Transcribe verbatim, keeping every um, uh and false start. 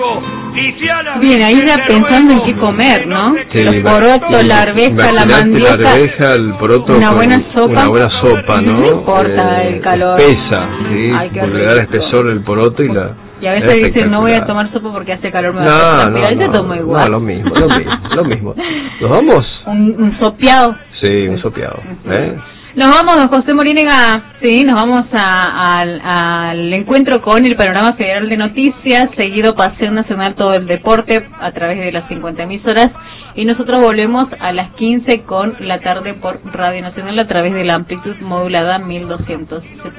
Bien, ahí ya pensando en qué comer, ¿no? Sí, los porotos, la arveja, la mandioca, la arveja, el poroto, una buena sopa, una buena sopa, ¿no? No importa eh, el calor. Pesa, sí, Ay, porque le da el espesor el poroto y la... Y a veces dicen, no voy a tomar sopa porque hace calor, me va no, a hacer transpirar. no, Yo tomo igual. No, lo mismo, lo mismo, lo mismo. ¿Nos vamos? Un, un sopeado. Sí, un sopeado, ¿eh? Nos vamos, don José Moríniga, sí, nos vamos a, a, al encuentro con el Panorama Federal de Noticias, seguido Paseo Nacional Todo el Deporte a través de las cincuenta emisoras, y nosotros volvemos a las quince con La Tarde por Radio Nacional a través de la amplitud modulada mil doscientos setenta.